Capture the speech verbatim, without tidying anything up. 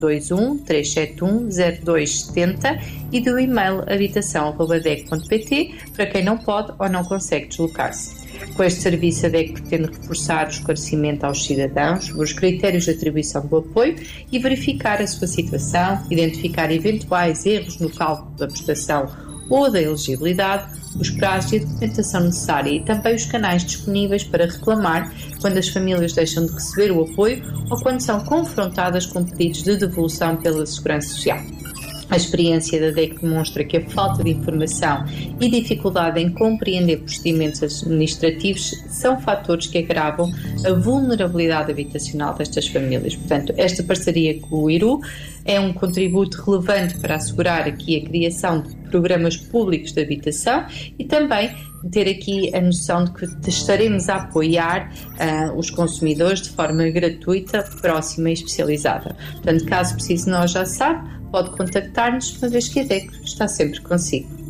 dois um, três sete um, zero dois sete zero e do e-mail habitação arroba dec ponto pt para quem não pode ou não consegue deslocar-se. Com este serviço, a D E C pretende reforçar o esclarecimento aos cidadãos sobre os critérios de atribuição do apoio e verificar a sua situação, identificar eventuais erros no cálculo da prestação ou da elegibilidade, os prazos e a documentação necessária e também os canais disponíveis para reclamar quando as famílias deixam de receber o apoio ou quando são confrontadas com pedidos de devolução pela Segurança Social. A experiência da D E C demonstra que a falta de informação e dificuldade em compreender procedimentos administrativos são fatores que agravam a vulnerabilidade habitacional destas famílias. Portanto, esta parceria com o I R U é um contributo relevante para assegurar aqui a criação de programas públicos de habitação e também ter aqui a noção de que estaremos a apoiar uh, os consumidores de forma gratuita, próxima e especializada. Portanto, caso precise, nós já sabe, pode contactar-nos, uma vez que a D E C está sempre consigo.